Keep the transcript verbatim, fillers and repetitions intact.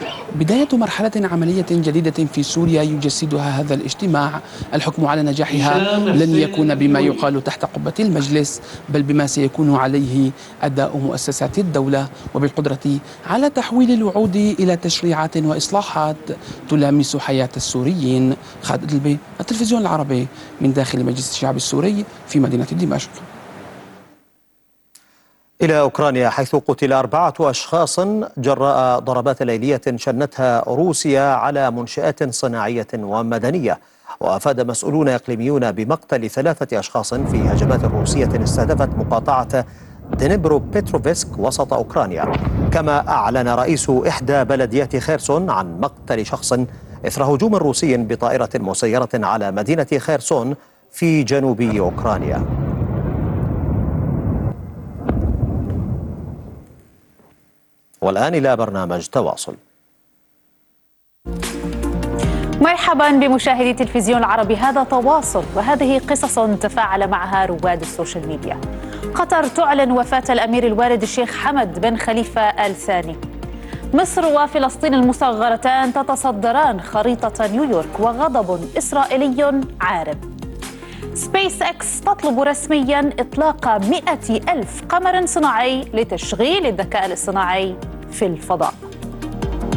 بداية مرحلة عملية جديدة في سوريا يجسدها هذا الاجتماع. الحكم على نجاحها لن يكون بما يقال تحت قبة المجلس، بل بما سيكون عليه أداء مؤسسات الدولة، وبالقدرة على تحويل الوعود إلى تشريعات وإصلاحات تلامس حياة السوريين. خالد البي، التلفزيون العربي، من داخل مجلس الشعب السوري في مدينة دمشق. إلى أوكرانيا، حيث قتل أربعة أشخاص جراء ضربات ليلية شنتها روسيا على منشآت صناعية ومدنية. وأفاد مسؤولون إقليميون بمقتل ثلاثة أشخاص في هجمات روسية استهدفت مقاطعة دنيبرو بيتروفسك وسط أوكرانيا. كما أعلن رئيس إحدى بلديات خيرسون عن مقتل شخص إثر هجوم روسي بطائرة مسيرة على مدينة خيرسون في جنوب أوكرانيا. والآن إلى برنامج تواصل. مرحبا بمشاهدي التلفزيون العربي، هذا تواصل، وهذه قصص تفاعل معها رواد السوشيال ميديا. قطر تعلن وفاة الأمير الوالد الشيخ حمد بن خليفة آل ثاني. مصر وفلسطين المصغرتان تتصدران خريطة نيويورك، وغضب إسرائيلي عارم. سبيس إكس تطلب رسميا إطلاق مئة ألف قمر صناعي لتشغيل الذكاء الاصطناعي في الفضاء.